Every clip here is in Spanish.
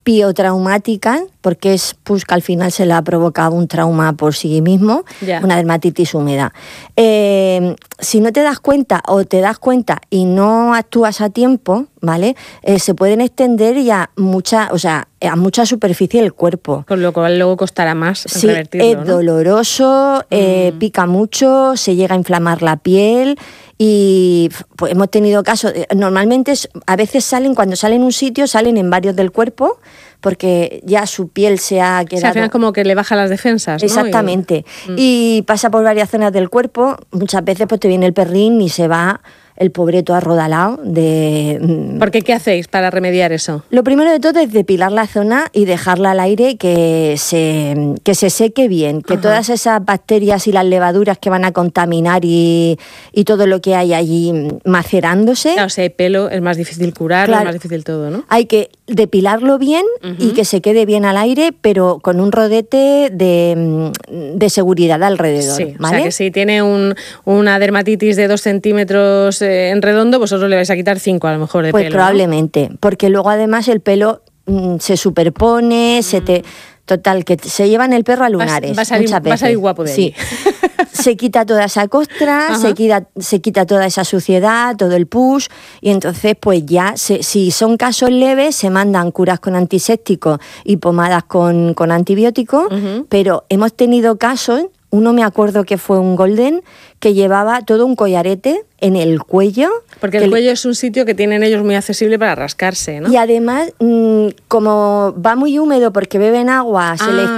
piotraumática, porque es pus que al final se le ha provocado un trauma por sí mismo, una dermatitis húmeda. Si no te das cuenta o te das cuenta y no actúas a tiempo, ¿vale? Se pueden extender ya a mucha superficie del cuerpo. Con lo cual luego costará más revertirlo, es doloroso, pica mucho, se llega a inflamar la piel. Y pues hemos tenido casos, normalmente a veces cuando salen en un sitio, salen en varios del cuerpo, porque ya su piel se ha quedado... O sea, al final como que le baja las defensas, ¿no? Exactamente. Y pasa por varias zonas del cuerpo, muchas veces pues te viene el perrín y se va el pobreto arrodalado de... ¿Por qué? ¿Qué hacéis para remediar eso? Lo primero de todo es depilar la zona y dejarla al aire que se seque bien, que todas esas bacterias y las levaduras que van a contaminar y todo lo que hay allí macerándose... Claro, si hay pelo es más difícil curarlo, es más difícil todo, ¿no? Hay que depilarlo bien y que se quede bien al aire, pero con un rodete de seguridad alrededor. Sí, ¿vale? O sea que si tiene una dermatitis de 2 centímetros en redondo, vosotros le vais a quitar 5 a lo mejor de pues pelo. Pues probablemente, ¿no? Porque luego además el pelo se superpone, Total, que se llevan el perro a lunares. Va a salir guapo de ahí. Se quita toda esa costra, se quita toda esa suciedad, todo el pus, y entonces pues ya, si son casos leves, se mandan curas con antisépticos y pomadas con antibióticos, pero hemos tenido casos, uno me acuerdo que fue un golden, que llevaba todo un collarete en el cuello. Porque el cuello es un sitio que tienen ellos muy accesible para rascarse, ¿no? Y además, como va muy húmedo porque beben agua,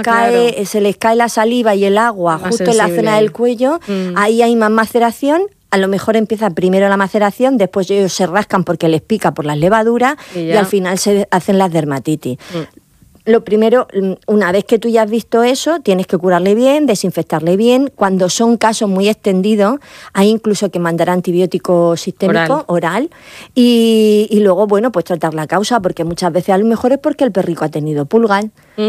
se les cae la saliva y el agua más justo sensible. En la zona del cuello, ahí hay más maceración. A lo mejor empieza primero la maceración, después ellos se rascan porque les pica por las levaduras y al final se hacen las dermatitis. Lo primero, una vez que tú ya has visto eso, tienes que curarle bien, desinfectarle bien. Cuando son casos muy extendidos, hay incluso que mandar antibiótico sistémico, oral. Y luego, bueno, pues tratar la causa, porque muchas veces a lo mejor es porque el perrico ha tenido pulgas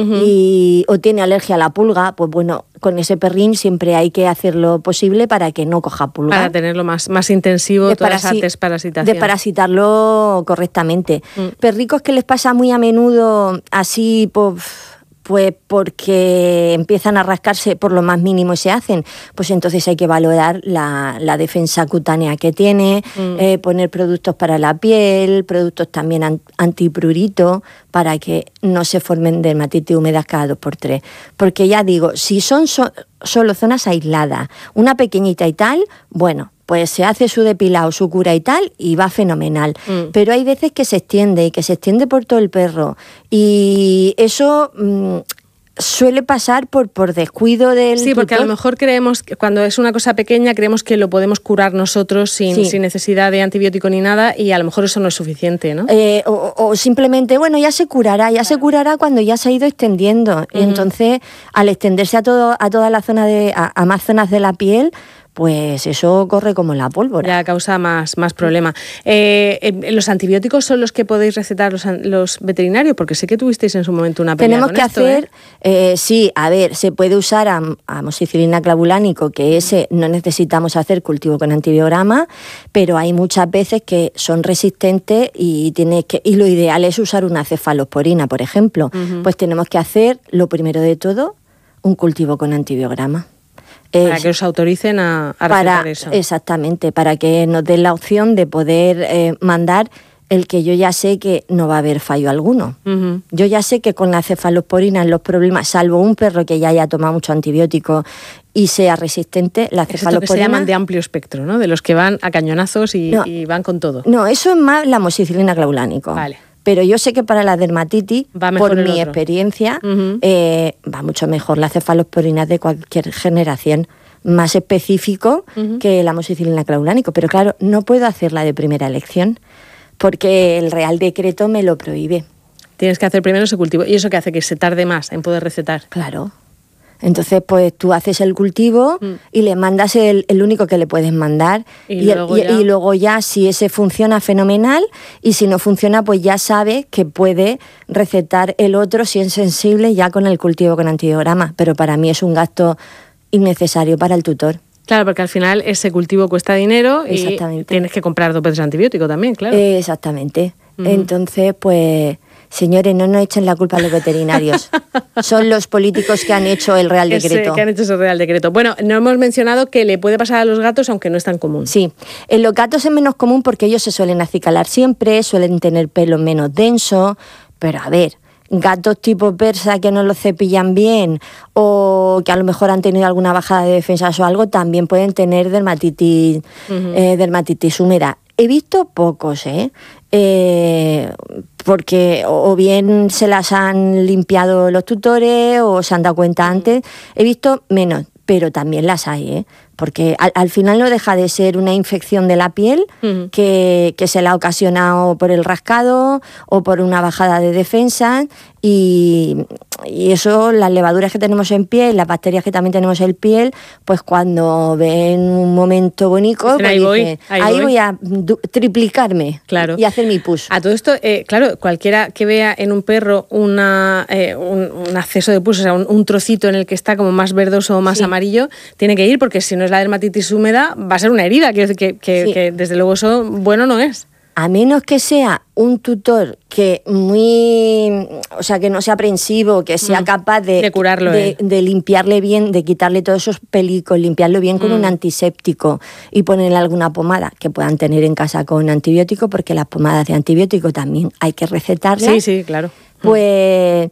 o tiene alergia a la pulga. Pues bueno, con ese perrín siempre hay que hacer lo posible para que no coja pulga. Para tenerlo más intensivo, toda esa desparasitación. Desparasitarlo correctamente. Perricos que les pasa muy a menudo así, pues porque empiezan a rascarse por lo más mínimo y se hacen, pues entonces hay que valorar la defensa cutánea que tiene, poner productos para la piel, productos también antiprurito, para que no se formen dermatitis húmedas cada 2x3. Porque ya digo, si son solo zonas aisladas, una pequeñita y tal, bueno, pues se hace su depilado, su cura y tal, y va fenomenal. Pero hay veces que se extiende, y que se extiende por todo el perro. Y eso suele pasar por descuido del Sí, porque tutor. A lo mejor creemos, que cuando es una cosa pequeña, creemos que lo podemos curar nosotros sin necesidad de antibiótico ni nada, y a lo mejor eso no es suficiente, ¿no? O simplemente, bueno, ya se curará cuando ya se ha ido extendiendo. Y entonces, al extenderse a toda la zona a más zonas de la piel, pues eso corre como la pólvora. Ya causa más problema. ¿Los antibióticos son los que podéis recetar los veterinarios? Porque sé que tuvisteis en su momento una pelea con esto. Tenemos que hacer, se puede usar amoxicilina clavulánico, que ese no necesitamos hacer cultivo con antibiograma, pero hay muchas veces que son resistentes y lo ideal es usar una cefalosporina, por ejemplo. Pues tenemos que hacer, lo primero de todo, un cultivo con antibiograma. Para que os autoricen a recetar eso. Exactamente, para que nos den la opción de poder mandar el que yo ya sé que no va a haber fallo alguno. Yo ya sé que con la cefalosporina los problemas, salvo un perro que ya haya tomado mucho antibiótico y sea resistente, la cefalosporina... Esto que se llaman de amplio espectro, ¿no? De los que van a cañonazos y van con todo. No, eso es más la amoxicilina clavulánico. Vale. Pero yo sé que para la dermatitis, por mi experiencia, va mucho mejor la cefalosporina de cualquier generación, más específico que la amoxicilina clavulánico. Pero claro, no puedo hacerla de primera elección porque el Real Decreto me lo prohíbe. Tienes que hacer primero ese cultivo. ¿Y eso qué hace? Que se tarde más en poder recetar. Claro. Entonces, pues tú haces el cultivo y le mandas el único que le puedes mandar. Y luego ya, si ese funciona, fenomenal. Y si no funciona, pues ya sabes que puede recetar el otro, si es sensible, ya con el cultivo con antibiograma. Pero para mí es un gasto innecesario para el tutor. Claro, porque al final ese cultivo cuesta dinero y tienes que comprar 2 veces antibiótico también, claro. Exactamente. Entonces, pues... Señores, no nos echen la culpa a los veterinarios. Son los políticos que han hecho el Real Decreto. Que han hecho ese Real Decreto. Bueno, no hemos mencionado que le puede pasar a los gatos, aunque no es tan común. Sí, en los gatos es menos común porque ellos se suelen acicalar siempre, suelen tener pelo menos denso, pero a ver, gatos tipo persa que no los cepillan bien o que a lo mejor han tenido alguna bajada de defensas o algo, también pueden tener dermatitis, dermatitis húmeda. He visto pocos, porque o bien se las han limpiado los tutores o se han dado cuenta antes. He visto menos, pero también las hay, porque al final no deja de ser una infección de la piel que se la ha ocasionado por el rascado o por una bajada de defensa y eso, las levaduras que tenemos en piel, las bacterias que también tenemos en piel, pues cuando ven un momento bonito, pues ahí voy a triplicarme y hacer mi push. A todo esto, claro, cualquiera que vea en un perro un acceso de pus, o sea, un trocito en el que está como más verdoso o más amarillo, tiene que ir, porque si no es la dermatitis húmeda, va a ser una herida, que desde luego eso bueno no es. A menos que sea un tutor que que no sea aprensivo, que sea capaz de curarlo, de limpiarle bien, de quitarle todos esos pelicos, limpiarlo bien con un antiséptico y ponerle alguna pomada que puedan tener en casa con antibiótico, porque las pomadas de antibiótico también hay que recetarlas. Sí, claro. Pues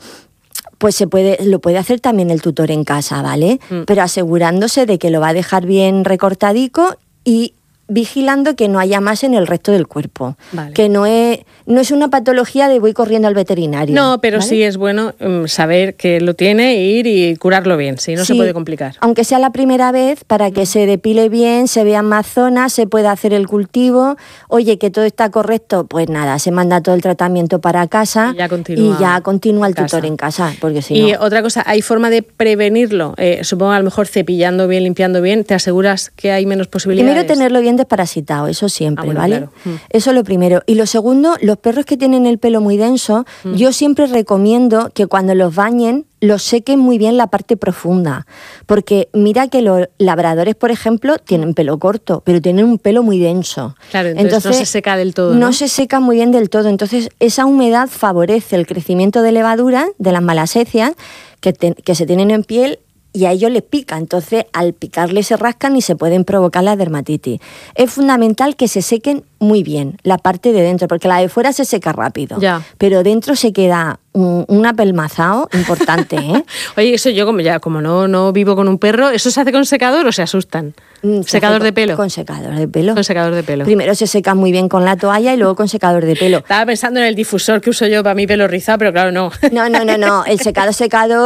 lo puede hacer también el tutor en casa, ¿vale? Pero asegurándose de que lo va a dejar bien recortadico y vigilando que no haya más en el resto del cuerpo. Vale. Que no es una patología de voy corriendo al veterinario. No, pero ¿vale? Sí es bueno saber que lo tiene, ir y curarlo bien, si no se puede complicar. Aunque sea la primera vez, para que se depile bien, se vean más zonas, se pueda hacer el cultivo. Oye, que todo está correcto, pues nada, se manda todo el tratamiento para casa y ya continúa el tutor en casa. Porque si y otra cosa, ¿hay forma de prevenirlo? Supongo a lo mejor cepillando bien, limpiando bien, ¿te aseguras que hay menos posibilidades? Primero tenerlo bien desparasitado, eso siempre, bueno, ¿vale? Claro. Eso es lo primero. Y lo segundo, los perros que tienen el pelo muy denso, yo siempre recomiendo que cuando los bañen, los sequen muy bien la parte profunda. Porque mira que los labradores, por ejemplo, tienen pelo corto, pero tienen un pelo muy denso. Claro, entonces no se seca del todo, No se seca muy bien del todo. Entonces, esa humedad favorece el crecimiento de levaduras, de las malasecias, que se tienen en piel, y a ellos les pica, entonces al picarles se rascan y se pueden provocar la dermatitis. Es fundamental que se sequen muy bien la parte de dentro, porque la de fuera se seca rápido, pero dentro se queda un apelmazado importante, Oye, eso yo como no vivo con un perro, ¿eso se hace con secador o se asustan? ¿Secador de pelo? Con secador de pelo. Con secador de pelo. Primero se seca muy bien con la toalla y luego con secador de pelo. Estaba pensando en el difusor que uso yo para mi pelo rizado, pero claro, no. No. El secador.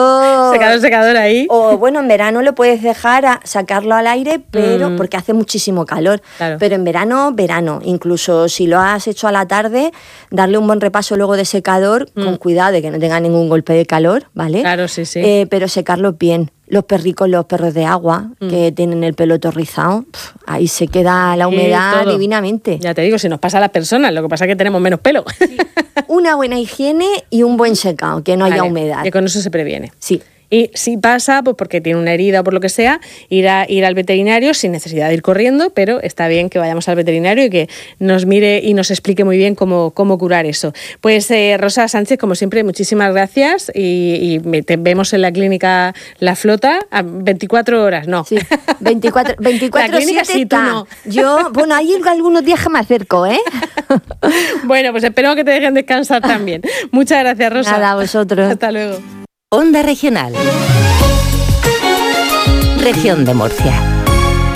Secador ahí. O bueno, en verano lo puedes dejar sacarlo al aire, pero porque hace muchísimo calor. Claro. Pero en verano. Incluso si lo has hecho a la tarde, darle un buen repaso luego de secador, con cuidado de que no tenga ningún golpe de calor, ¿vale? Claro, sí. Pero secarlo bien. Los perros de agua, que tienen el pelo torrizado, ahí se queda la humedad divinamente. Ya te digo, si nos pasa a las personas, lo que pasa es que tenemos menos pelo. Sí. Una buena higiene y un buen secado, que no haya humedad. Que con eso se previene. Sí. Y si pasa, pues porque tiene una herida o por lo que sea, ir al veterinario sin necesidad de ir corriendo, pero está bien que vayamos al veterinario y que nos mire y nos explique muy bien cómo curar eso. Pues Rosa Sánchez, como siempre, muchísimas gracias y te vemos en la clínica La Flota a 24 horas, ¿no? Sí, 24 la clínica sí, tú no. Yo, hay algunos días que me acerco, Bueno, pues espero que te dejen descansar también. Muchas gracias, Rosa. Nada, a vosotros. Hasta luego. Onda Regional. Región de Murcia.